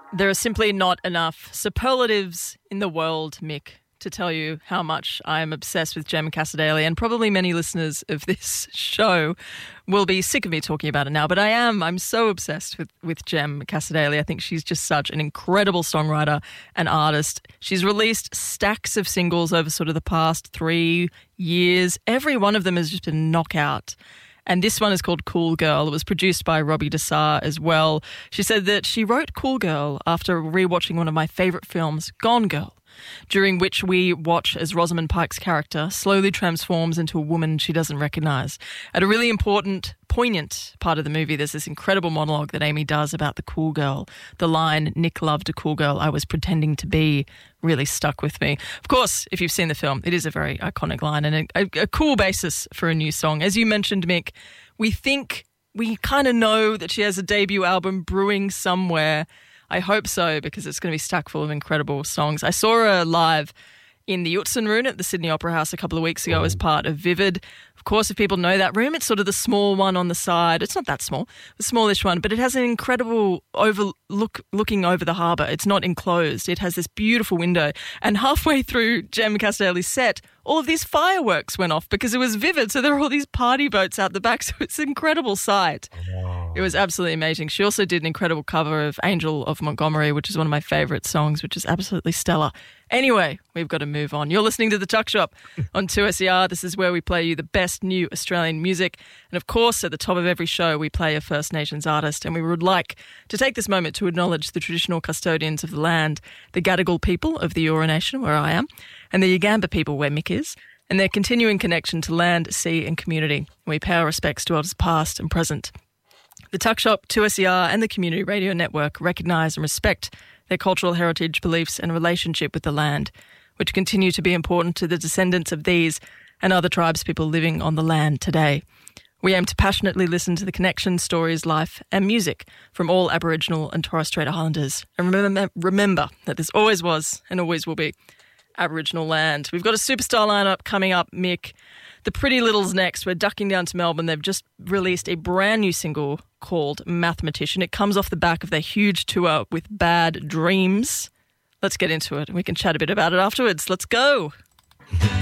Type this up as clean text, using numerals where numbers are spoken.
There are simply not enough superlatives in the world, Mick, to tell you how much I am obsessed with Jem Cassar-Daley, and probably many listeners of this show will be sick of me talking about it now, but I'm so obsessed with Jem Cassar-Daley. I think she's just such an incredible songwriter and artist. She's released stacks of singles over sort of the past 3 years. Every one of them has just been knockout. And this one is called Cool Girl. It was produced by Robbie Desar as well. She said that she wrote Cool Girl after rewatching one of my favourite films, Gone Girl, during which we watch as Rosamund Pike's character slowly transforms into a woman she doesn't recognise. At a really important, poignant part of the movie, there's this incredible monologue that Amy does about the cool girl. The line, "Nick loved a cool girl I was pretending to be," really stuck with me. Of course, if you've seen the film, it is a very iconic line and a cool basis for a new song. As you mentioned, Mick, we kind of know that she has a debut album brewing somewhere. I hope so, because it's going to be stacked full of incredible songs. I saw her live in the Utzon Room at the Sydney Opera House a couple of weeks ago as part of Vivid. Of course, if people know that room, it's sort of the small one on the side. It's not that small, the smallish one, but it has an incredible looking over the harbour. It's not enclosed. It has this beautiful window. And halfway through Jem Cassar-Daley's set, all of these fireworks went off because it was Vivid. So there were all these party boats out the back. So it's an incredible sight. Wow. It was absolutely amazing. She also did an incredible cover of Angel of Montgomery, which is one of my favourite songs, which is absolutely stellar. Anyway, we've got to move on. You're listening to The Tuck Shop on 2SER. This is where we play you the best new Australian music. And of course, at the top of every show, we play a First Nations artist. And we would like to take this moment to acknowledge the traditional custodians of the land, the Gadigal people of the Eora Nation, where I am, and the Yugamba people, where Mick is, and their continuing connection to land, sea and community. We pay our respects to elders past and present. The Tuck Shop, 2SER and the Community Radio Network recognise and respect their cultural heritage, beliefs and relationship with the land, which continue to be important to the descendants of these and other tribes people living on the land today. We aim to passionately listen to the connection, stories, life and music from all Aboriginal and Torres Strait Islanders. And remember that this always was and always will be Aboriginal land. We've got a superstar lineup coming up, Mick. The Pretty Littles next. We're ducking down to Melbourne. They've just released a brand new single called Mathematician. It comes off the back of their huge tour with Bad Dreams. Let's get into it and we can chat a bit about it afterwards. Let's go.